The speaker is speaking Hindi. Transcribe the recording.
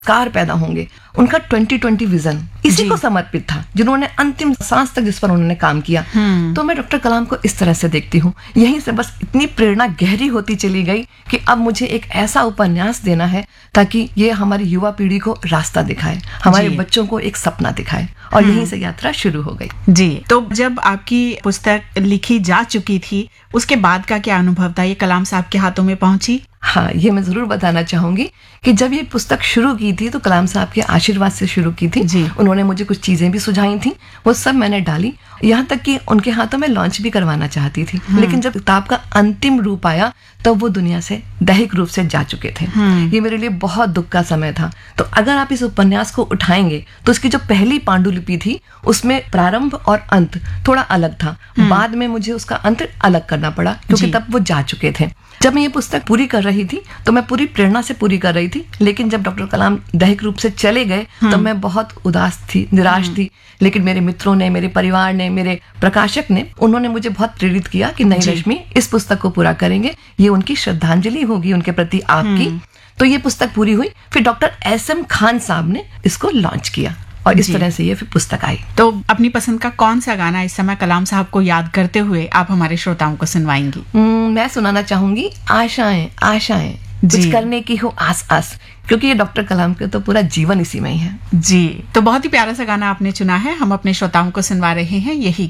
कार पैदा होंगे। उनका 2020 विजन इसी को समर्पित था, जिन्होंने अंतिम सांस तक जिस पर उन्होंने काम किया। तो मैं डॉक्टर कलाम को इस तरह से देखती हूँ। यहीं से बस इतनी प्रेरणा गहरी होती चली गई कि अब मुझे एक ऐसा उपन्यास देना है ताकि ये हमारी युवा पीढ़ी को रास्ता दिखाए, हमारे बच्चों को एक सपना दिखाए, और यहीं से यात्रा शुरू हो गई। जी, तो जब आपकी पुस्तक लिखी जा चुकी थी, उसके बाद का क्या अनुभव था? ये कलाम साहब के हाथों में पहुंची? हाँ, ये मैं जरूर बताना चाहूंगी कि जब ये पुस्तक शुरू की थी तो कलाम साहब के आशीर्वाद से शुरू की थी। उन्होंने मुझे कुछ चीजें भी सुझाई थी, वो सब मैंने डाली, यहाँ तक कि उनके हाथों में लॉन्च भी करवाना चाहती थी। लेकिन जब किताब का अंतिम रूप आया तब वो दुनिया से दैहिक रूप से जा चुके थे। ये मेरे लिए बहुत दुख का समय था। तो अगर आप इस उपन्यास को उठाएंगे तो उसकी जो पहली पांडुलिपि थी उसमें प्रारंभ और अंत थोड़ा अलग था। बाद में मुझे उसका अंत अलग करना पड़ा क्योंकि तब वो जा चुके थे। जब मैं ये पुस्तक पूरी कर रही थी तो मैं पूरी प्रेरणा से पूरी कर रही थी, लेकिन जब डॉक्टर कलाम दैहिक रूप से चले गए तो मैं बहुत उदास थी, निराश थी। लेकिन मेरे मित्रों ने, मेरे परिवार ने, मेरे प्रकाशक ने, उन्होंने मुझे बहुत प्रेरित किया कि नहीं रश्मि, इस पुस्तक को पूरा करेंगे, ये उनकी श्रद्धांजलि होगी उनके प्रति आपकी। तो ये पुस्तक पूरी हुई। फिर डॉक्टर SM खान साहब ने इसको लॉन्च किया और इस तरह से ये फिर पुस्तक आई। तो अपनी पसंद का कौन सा गाना इस समय कलाम साहब को याद करते हुए आप हमारे श्रोताओं को सुनवाएंगी? मैं सुनाना चाहूंगी आशाएं आशाएं, कुछ करने की हो आस आस, क्योंकि ये डॉक्टर कलाम के तो पूरा जीवन इसी में ही है। जी, तो बहुत ही प्यारा सा गाना आपने चुना है, हम अपने श्रोताओं को सुनवा रहे हैं यही